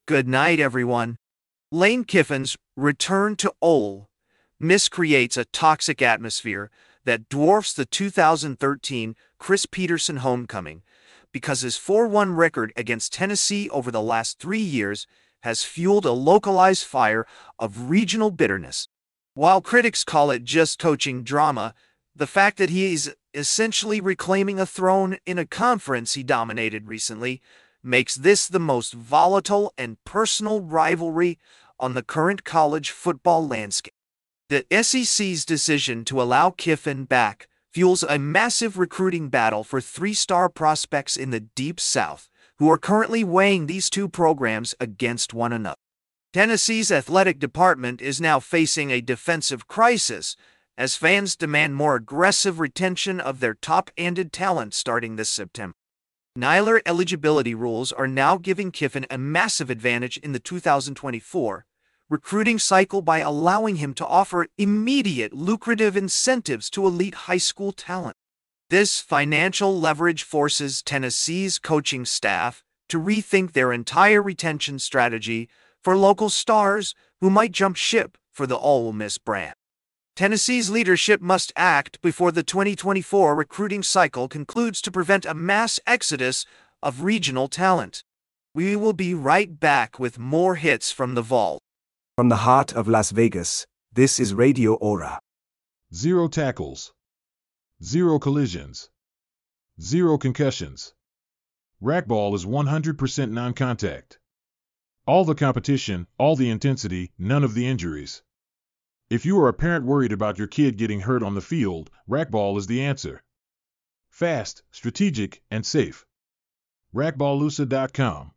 Good night, everyone. Lane Kiffin's return to Ole Miss creates a toxic atmosphere that dwarfs the 2013 Chris Petersen homecoming because his 4-1 record against Tennessee over the last 3 years has fueled a localized fire of regional bitterness. While critics call it just coaching drama, the fact that he is essentially reclaiming a throne in a conference he dominated recently makes this the most volatile and personal rivalry on the current college football landscape. The SEC's decision to allow Kiffin back fuels a massive recruiting battle for 3-star prospects in the Deep South, who are currently weighing these two programs against one another. Tennessee's athletic department is now facing a defensive crisis as fans demand more aggressive retention of their top-ended talent starting this September. NILR eligibility rules are now giving Kiffin a massive advantage in the 2024 recruiting cycle by allowing him to offer immediate lucrative incentives to elite high school talent. This financial leverage forces Tennessee's coaching staff to rethink their entire retention strategy for local stars who might jump ship for the Ole Miss brand. Tennessee's leadership must act before the 2024 recruiting cycle concludes to prevent a mass exodus of regional talent. We will be right back with more hits from the vault. From the heart of Las Vegas, this is Radio Aura. 0 tackles. 0 collisions. 0 concussions. Racquetball is 100% non-contact. All the competition, all the intensity, none of the injuries. If you are a parent worried about your kid getting hurt on the field, racquetball is the answer. Fast, strategic, and safe. Racquetballusa.com